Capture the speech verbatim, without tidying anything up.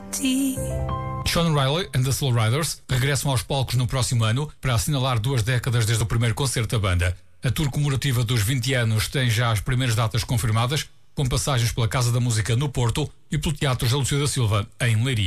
ti. Sean Riley and the Slow Riders regressam aos palcos no próximo ano para assinalar duas décadas desde o primeiro concerto da banda. A tour comemorativa dos vinte anos tem já as primeiras datas confirmadas, com passagens pela Casa da Música no Porto e pelo Teatro José Lúcio da Silva, em Leiria.